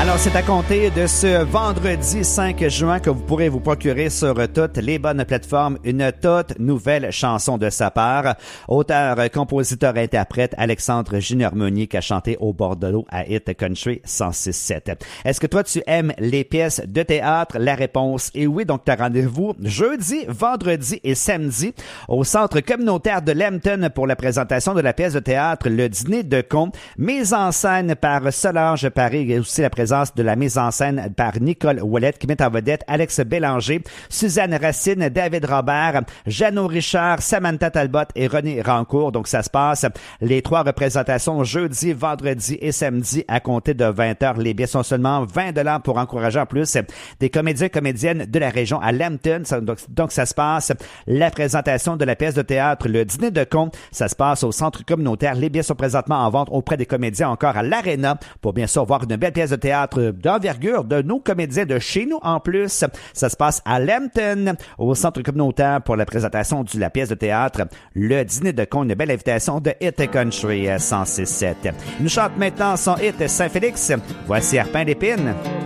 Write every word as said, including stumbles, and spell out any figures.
Alors, c'est à compter de ce vendredi cinq juin que vous pourrez vous procurer sur toutes les bonnes plateformes une toute nouvelle chanson de sa part. Auteur, compositeur, interprète, Alexandre Junior Meunier qui a chanté au bord de l'eau à Hit Country cent six sept. Est-ce que toi, tu aimes les pièces de théâtre? La réponse est oui. Donc, tu as rendez-vous jeudi, vendredi et samedi au Centre communautaire de Lambton pour la présentation de la pièce de théâtre Le Dîner de con, mise en scène par Solange Paris et aussi la présence de la mise en scène par Nicole Ouellette qui met en vedette Alex Bélanger, Suzanne Racine, David Robert, Jeannot Richard, Samantha Talbot et René Rancourt. Donc, ça se passe les trois représentations jeudi, vendredi et samedi à compter de vingt heures. Les billets sont seulement vingt dollars pour encourager en plus des comédiens et comédiennes de la région à Lambton. Donc, donc, ça se passe la présentation de la pièce de théâtre Le Dîner de con. Ça se passe au centre communautaire. Les billets sont présentement en vente auprès des comédiens encore à l'Arena pour bien sûr voir une belle pièce de théâtre d'envergure de nos comédiens de chez nous en plus. Ça se passe à Lambton, au centre communautaire pour la présentation de la pièce de théâtre Le Dîner de con, une belle invitation de Hit Country cent six sept. Il nous chante maintenant son hit Saint-Félix. Voici Arpin d'Épine.